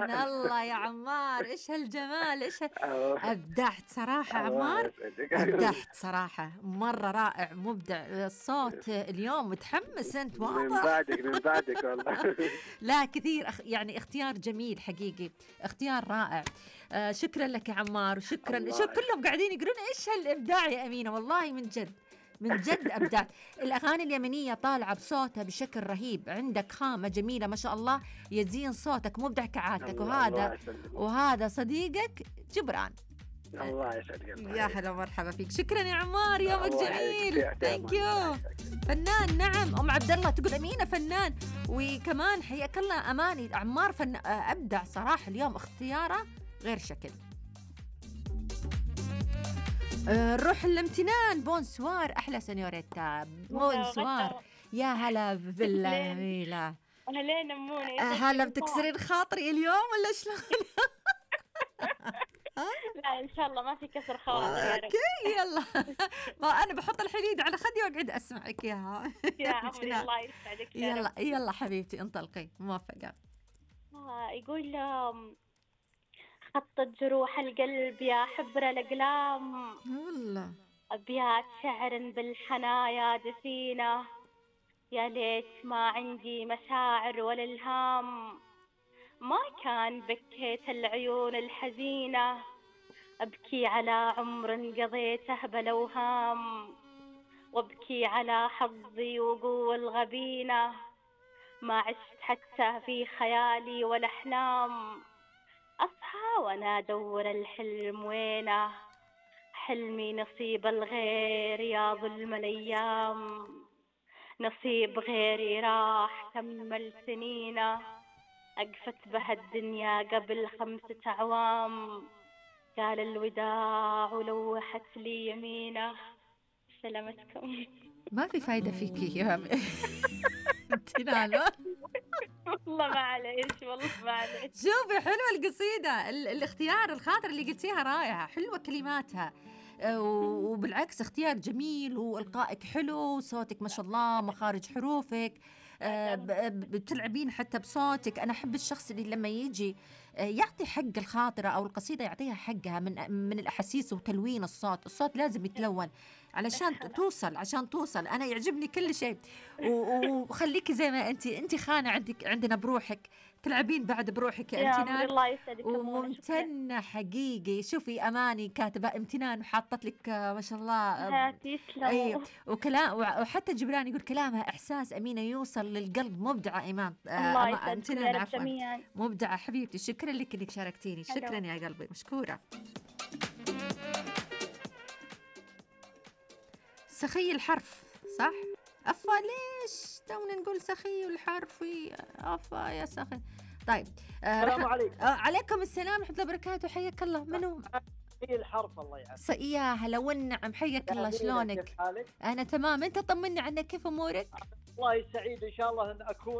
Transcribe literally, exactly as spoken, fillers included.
سبحان الله يا عمار، إيش هالجمال، إيش هال... أبدعت صراحة عمار، أبدعت صراحة، مرة رائع مبدع الصوت اليوم، متحمس أنت من واضح. بعدك من بعدك والله. لا كثير أخ... يعني اختيار جميل حقيقي، اختيار رائع. آه شكرا لك يا عمار، وشكرا شو كلهم قاعدين يقولون إيش هالإبداع يا أمينة، والله من جد من جد أبدعت. الأغاني اليمنية طالعة بصوتها بشكل رهيب، عندك خامة جميلة ما شاء الله، يزين صوتك مبدع كعادتك. وهذا وهذا صديقك جبران. الله يسعدك. يا هلا مرحبا فيك، شكرا يا عمار، يومك جميل. ثانك يو. فنان. نعم ام عبد الله تقول امينه فنان، وكمان حياك الله اماني عمار فن ابدع صراحه اليوم، اختياره غير شكل. نروح الامتنان. بونسوار احلى سنيوريتا، بونسوار. يا هلا بالله. هلا نموني. هلا بتكسرين خاطري اليوم ولا شلون؟ لا إن شاء الله ما في كسر خاطر. اوكي يلا. ما انا بحط الحديد على خدي واقعد اسمعك اياها يا عمري الله يسعدك. يلا يلا حبيبتي انطلقي. موافقه. آه يقول خطت جروح القلب يا حبر الاقلام، والله ابيات شعر بالحنايا دفينه، يا ليت ما عندي مشاعر ولا الهام، ما كان بكيت العيون الحزينة، أبكي على عمر قضيته بلوهام، وابكي على حظي وقوة الغبينة، ما عشت حتى في خيالي والأحلام، أصحى وأنا أدور الحلم وينه، حلمي نصيب الغير يا ظلم الأيام، نصيب غيري راح كمل سنينه، أقفت بها الدنيا قبل خمسة أعوام، قال الوداع ولوحت لي يمينه. سلامتكم. ما في فايدة فيكي يا امتنان. والله معليش والله معليش. شوفي حلوة القصيدة، الاختيار الخاطر اللي قلتيها رائعة، حلوة كلماتها، وبالعكس اختيار جميل، وإلقائك حلو، صوتك ما شاء الله، مخارج حروفك، بتلعبين حتى بصوتك. أنا أحب الشخص اللي لما يجي يعطي حق الخاطرة أو القصيدة يعطيها حقها من من الأحاسيس وتلوين الصوت. الصوت لازم يتلون علشان توصل عشان توصل. أنا يعجبني كل شيء، وخليكي زي ما أنت أنت خانة عندك عندنا بروحك، تلعبين بعد بروحك يا امتنان، وممتنة حقيقي. شوفي أماني كاتبة امتنان وحاطت لك ما شاء الله أي، وكلام، وحتى جبران يقول كلامها إحساس أمينة يوصل للقلب. مبدعة إيمان. الله امتنان عفوا، مبدعة حبيبتي. شكرا لك إنك شاركتيني. شكرا يا قلبي، مشكورة. سخي الحرف صح؟ أفا ليش تونا نقول سخي والحرفي؟ أفا يا سخي. طيب آه السلام عليكم. آه عليكم السلام ورحمة الله وبركاته، حياك الله. منو؟ سخي الحرف الله يعافيك. يا هلا والنعم، حياك الله. شلونك؟ أنا تمام، أنت طمني عنك، كيف أمورك؟ الله سعيد إن شاء الله أن أكون